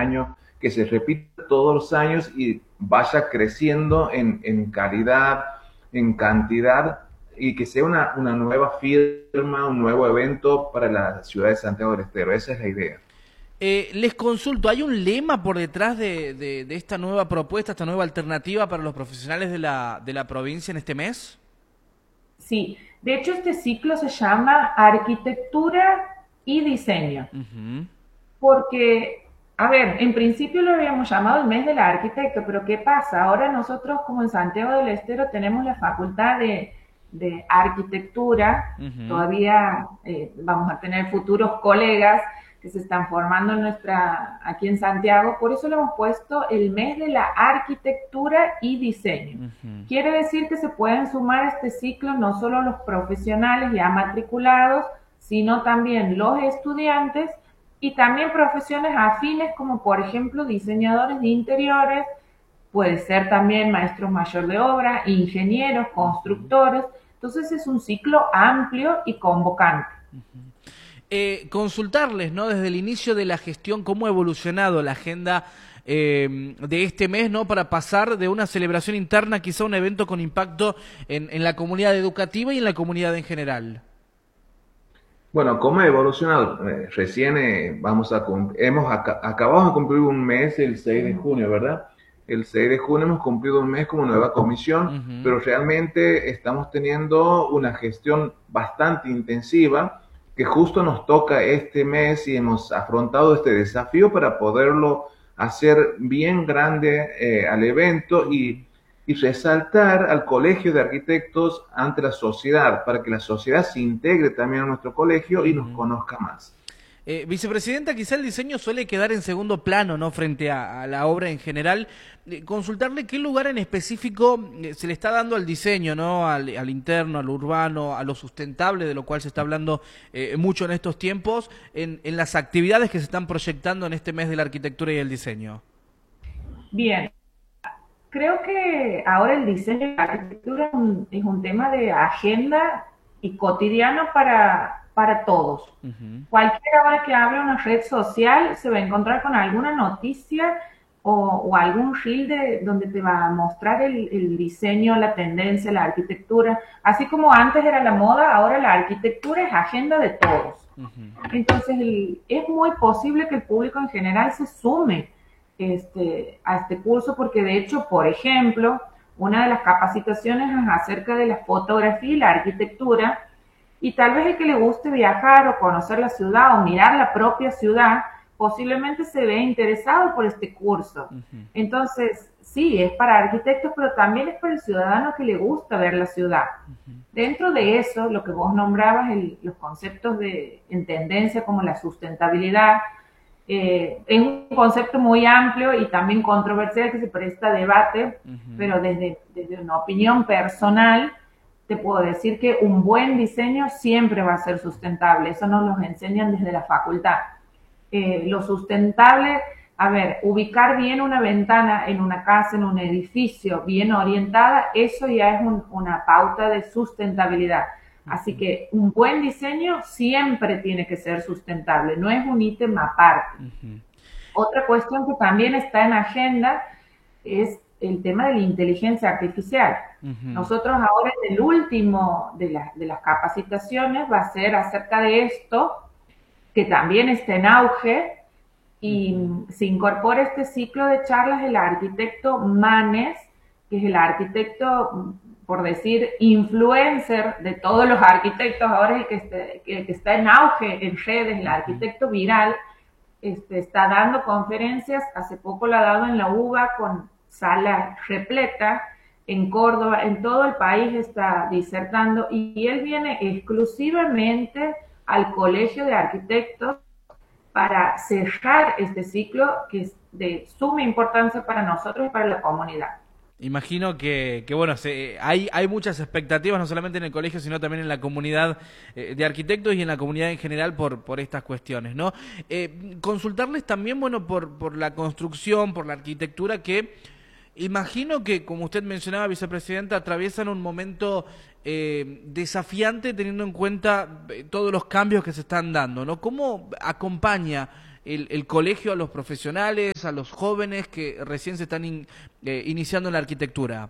año, que se repita todos los años y vaya creciendo en calidad, en cantidad, y que sea una nueva firma, un nuevo evento para la ciudad de Santiago del Estero. Esa es la idea. Les consulto, ¿hay un lema por detrás de esta nueva propuesta, esta nueva alternativa para los profesionales de la provincia en este mes? Sí, de hecho este ciclo se llama Arquitectura y Diseño, Ujú. porque, a ver, en principio lo habíamos llamado el mes del arquitecto, pero ¿qué pasa? Ahora nosotros como en Santiago del Estero tenemos la facultad de arquitectura, Ujú. todavía vamos a tener futuros colegas que se están formando aquí en Santiago, por eso le hemos puesto el mes de la arquitectura y diseño. Ujú. Quiere decir que se pueden sumar a este ciclo no solo los profesionales ya matriculados, sino también los estudiantes y también profesiones afines como por ejemplo diseñadores de interiores, puede ser también maestros mayor de obra, ingenieros, constructores. Entonces es un ciclo amplio y convocante. Consultarles, ¿no? Desde el inicio de la gestión, cómo ha evolucionado la agenda de este mes, ¿no? Para pasar de una celebración interna quizá a un evento con impacto en la comunidad educativa y en la comunidad en general. Bueno, ¿cómo ha evolucionado? Recién acabamos de cumplir un mes el 6 de junio, ¿verdad? El 6 de junio hemos cumplido un mes como nueva comisión, Ujú. pero realmente estamos teniendo una gestión bastante intensiva que justo nos toca este mes y hemos afrontado este desafío para poderlo hacer bien grande al evento y resaltar al Colegio de Arquitectos ante la sociedad, para que la sociedad se integre también a nuestro colegio y nos Ujú. conozca más. Vicepresidenta, quizá el diseño suele quedar en segundo plano, ¿no? Frente a la obra en general. Consultarle qué lugar en específico se le está dando al diseño, ¿no? Al interno, al urbano, a lo sustentable, de lo cual se está hablando mucho en estos tiempos, en las actividades que se están proyectando en este mes de la arquitectura y el diseño. Bien, creo que ahora el diseño y la arquitectura es un tema de agenda y cotidiano para todos. Ujú. Cualquiera hora que abra una red social se va a encontrar con alguna noticia o algún reel donde te va a mostrar el diseño, la tendencia, la arquitectura. Así como antes era la moda, ahora la arquitectura es agenda de todos. Ujú. Entonces es muy posible que el público en general se sume a este curso porque de hecho, por ejemplo, una de las capacitaciones es acerca de la fotografía y la arquitectura y tal vez el que le guste viajar o conocer la ciudad o mirar la propia ciudad posiblemente se vea interesado por este curso. Ujú. Entonces, sí, es para arquitectos, pero también es para el ciudadano que le gusta ver la ciudad. Dentro de eso, lo que vos nombrabas, los conceptos en tendencia como la sustentabilidad, es un concepto muy amplio y también controversial que se presta a debate, Ujú. pero desde una opinión personal, te puedo decir que un buen diseño siempre va a ser sustentable. Eso nos lo enseñan desde la facultad. Lo sustentable, a ver, ubicar bien una ventana en una casa, en un edificio, bien orientada, eso ya es una pauta de sustentabilidad. Así que un buen diseño siempre tiene que ser sustentable, no es un ítem aparte. Ujú. Otra cuestión que también está en agenda es el tema de la inteligencia artificial. Ujú. Nosotros ahora en el último de las capacitaciones va a ser acerca de esto, que también está en auge, y Ujú. se incorpora este ciclo de charlas el arquitecto Manes, que es el arquitecto, por decir, influencer de todos los arquitectos, ahora es el que está en auge en redes, el Ujú. arquitecto viral, está dando conferencias, hace poco la ha dado en la UBA con sala repleta, en Córdoba, en todo el país está disertando y él viene exclusivamente al Colegio de Arquitectos para cerrar este ciclo que es de suma importancia para nosotros y para la comunidad. Imagino que bueno, hay muchas expectativas, no solamente en el colegio, sino también en la comunidad de arquitectos y en la comunidad en general por estas cuestiones, ¿no? Consultarles también, bueno, por la construcción, por la arquitectura, que imagino que, como usted mencionaba, vicepresidenta, atraviesan un momento desafiante teniendo en cuenta todos los cambios que se están dando, ¿no? ¿Cómo acompaña el colegio a los profesionales, a los jóvenes que recién se están iniciando en la arquitectura?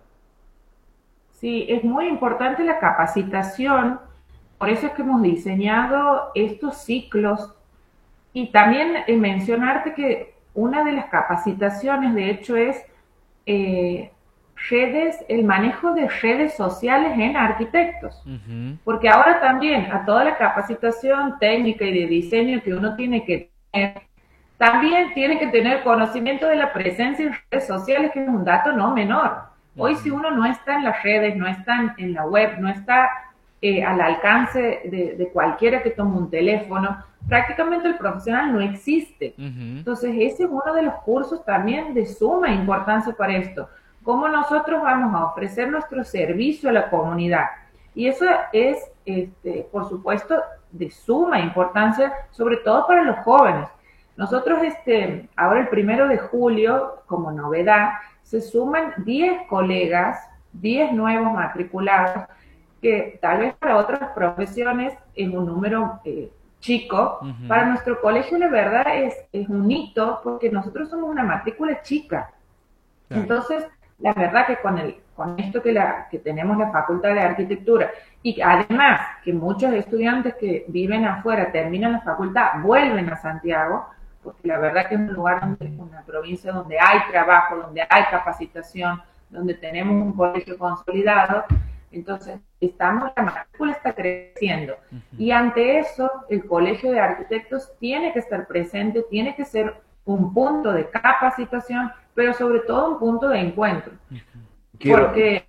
Sí, es muy importante la capacitación, por eso es que hemos diseñado estos ciclos y también mencionarte que una de las capacitaciones, de hecho, es eh, el manejo de redes sociales en arquitectos. Ujú. Porque ahora también a toda la capacitación técnica y de diseño que uno tiene que tener, también tiene que tener conocimiento de la presencia en redes sociales, que es un dato no menor. Hoy si uno no está en las redes, no está en la web, no está al alcance de cualquiera que tome un teléfono, prácticamente el profesional no existe. Ujú. Entonces ese es uno de los cursos también de suma importancia para esto. Cómo nosotros vamos a ofrecer nuestro servicio a la comunidad. Y eso es, por supuesto, de suma importancia, sobre todo para los jóvenes. Nosotros, ahora el 1 de julio, como novedad, se suman 10 colegas, 10 nuevos matriculados, que tal vez para otras profesiones es un número chico. Ujú. Para nuestro colegio, la verdad, es un hito, porque nosotros somos una matrícula chica. Claro. Entonces, la verdad que con esto que tenemos la Facultad de Arquitectura y además que muchos estudiantes que viven afuera terminan la facultad, vuelven a Santiago, porque la verdad que es un lugar una provincia donde hay trabajo, donde hay capacitación, donde tenemos un colegio consolidado, entonces la matrícula está creciendo. Y ante eso, el Colegio de Arquitectos tiene que estar presente, tiene que ser un punto de capacitación, pero sobre todo un punto de encuentro. Quiero,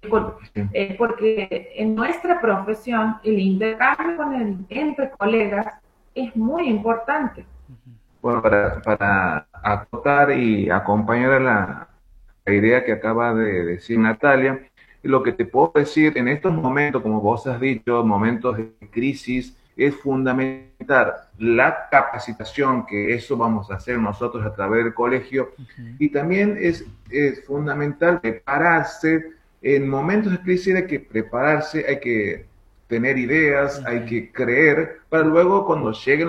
Porque en nuestra profesión el intercambio entre colegas es muy importante. bueno, para acotar y acompañar a la idea que acaba de decir Natalia, lo que te puedo decir en estos momentos, como vos has dicho, momentos de crisis, es fundamental la capacitación, que eso vamos a hacer nosotros a través del colegio, Ujú. y también es fundamental prepararse. En momentos de crisis hay que prepararse, hay que tener ideas, hay Ujú. que creer, para luego cuando lleguen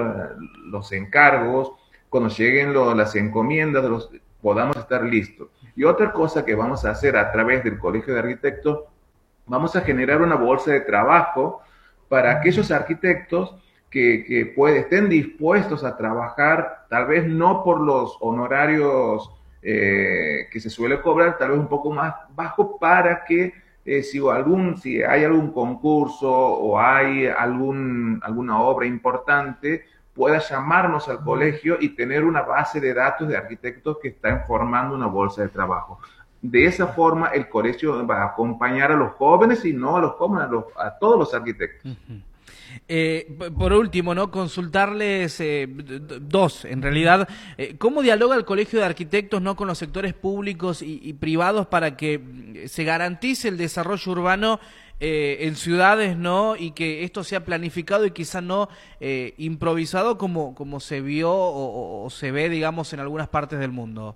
los encargos, cuando lleguen las encomiendas, podamos estar listos. Y otra cosa que vamos a hacer a través del Colegio de Arquitectos, vamos a generar una bolsa de trabajo para aquellos arquitectos que estén dispuestos a trabajar, tal vez no por los honorarios que se suele cobrar, tal vez un poco más bajo, para que si hay algún concurso o hay alguna obra importante, pueda llamarnos al colegio y tener una base de datos de arquitectos que están formando una bolsa de trabajo. De esa forma, el colegio va a acompañar a los jóvenes y no a los jóvenes, a todos los arquitectos. Ujú. Por último, ¿no? Consultarles dos, en realidad, ¿cómo dialoga el Colegio de Arquitectos, ¿no? con los sectores públicos y privados para que se garantice el desarrollo urbano en ciudades, ¿no? Y que esto sea planificado y quizá no improvisado como se vio o se ve, digamos, en algunas partes del mundo?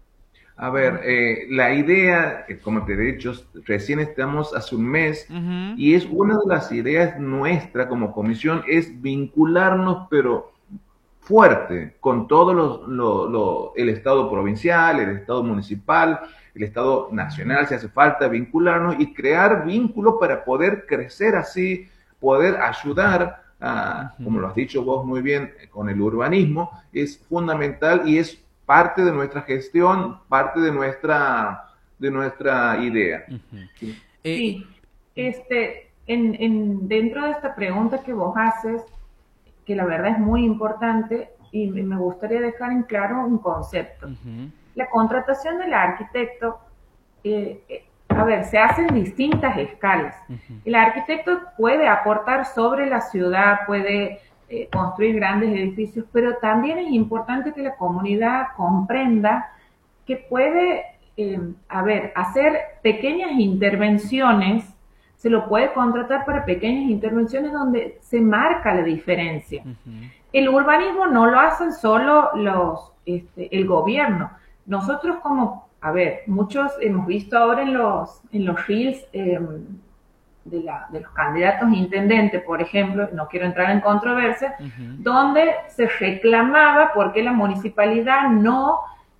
A ver, la idea, como te he dicho, recién estamos hace un mes Ujú. y es una de las ideas nuestra como comisión, es vincularnos, pero fuerte, con todo el Estado provincial, el Estado municipal, el Estado nacional, si hace falta vincularnos y crear vínculos para poder crecer así, poder ayudar, Ujú. como lo has dicho vos muy bien, con el urbanismo, es fundamental y es parte de nuestra gestión, parte de nuestra idea. Ujú. ¿Sí? Eh, Sí, dentro de esta pregunta que vos haces, que la verdad es muy importante, y me gustaría dejar en claro un concepto. Ujú. La contratación del arquitecto, a ver, se hace en distintas escalas. Ujú. El arquitecto puede aportar sobre la ciudad, puede construir grandes edificios, pero también es importante que la comunidad comprenda que puede, hacer pequeñas intervenciones, se lo puede contratar para pequeñas intervenciones donde se marca la diferencia. Ujú. El urbanismo no lo hacen solo el gobierno. Nosotros muchos hemos visto ahora en los reels de los candidatos a intendente, por ejemplo, no quiero entrar en controversia, donde se reclamaba por qué la municipalidad no